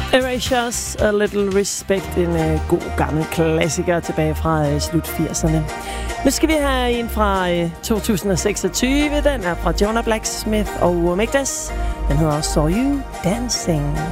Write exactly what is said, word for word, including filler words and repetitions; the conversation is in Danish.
Erasures, A Little Respect, en uh, god gammel klassiker tilbage fra uh, slut firserne. Nu skal vi have en fra uh, to tusind og seksogtyve. Den er fra Jonah Blacksmith og Omegdas. Den hedder Saw You Dancing.